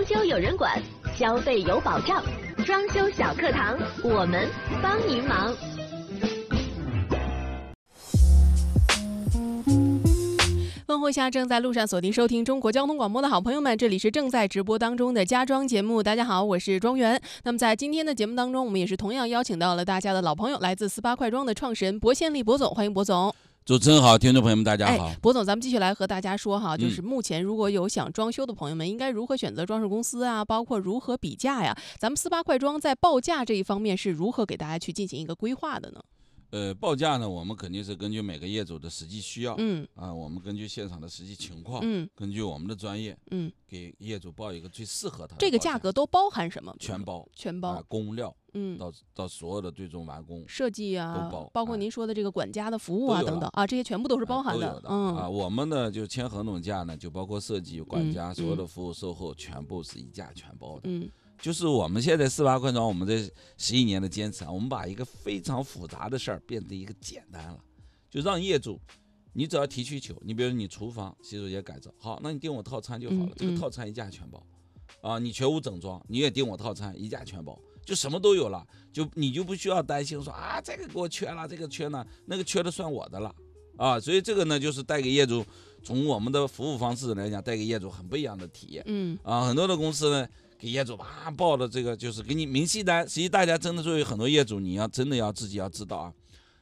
修有人管，消费有保障，装修小课堂，我们帮您忙。 问候一下正在路上锁定收听中国交通广播的好朋友们，这里是正在直播当中的家装节目。大家好，我是庄园。那么在今天的节目当中，我们也是同样邀请到了大家的老朋友，来自48快装的创始人薄宪利薄总，欢迎薄总。 主持人好，听众朋友们大家好。 薄总，咱们继续来和大家说哈，就是目前如果有想装修的朋友们，应该如何选择装饰公司啊，包括如何比价呀？咱们48快装在报价这一方面是如何给大家去进行一个规划的呢？ 报价呢，我们肯定是根据每个业主的实际需要，我们根据现场的实际情况，根据我们的专业，给业主报一个最适合他的。 这个价格都包含什么？ 全包，工料，到所有的最终完工设计啊， 都包括您说的这个管家的服务啊等等啊，这些全部都是包含的。 我们呢就签合同价呢，就包括设计、管家所有的服务售后，全部是一价全包的。就是我们现在48快装，我们这11年的坚持啊，我们把一个非常复杂的事儿变成一个简单了，就让业主，你只要提需求，你比如你厨房洗手间改造，好，那你订我套餐就好了，这个套餐一价全包，你全屋整装，你也订我套餐一价全包，就什么都有了，你就不需要担心说啊这个给我缺了，这个缺呢，那个缺的算我的了所以这个呢就是带给业主，从我们的服务方式来讲，带给业主很不一样的体验。很多的公司呢。给业主报的这个就是给你明细单，实际大家真的作为很多业主，你真的要自己要知道啊，